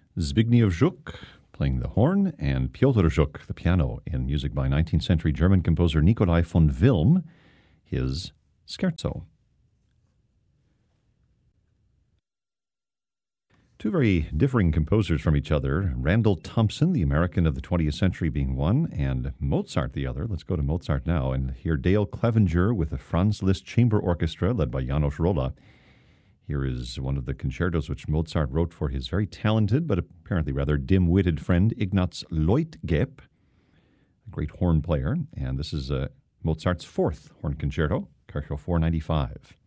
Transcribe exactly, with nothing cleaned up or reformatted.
Zbigniew Żuk playing the horn, and Piotr Żuk, the piano, in music by nineteenth century German composer Nikolai von Wilm, his Scherzo. Two very differing composers from each other, Randall Thompson, the American of the twentieth century, being one, and Mozart the other. Let's go to Mozart now and hear Dale Clevenger with the Franz Liszt Chamber Orchestra led by Janos Rolla. Here is one of the concertos which Mozart wrote for his very talented but apparently rather dim-witted friend Ignaz Leutgeb, a great horn player, and this is uh, Mozart's fourth horn concerto, Kercho four ninety-five.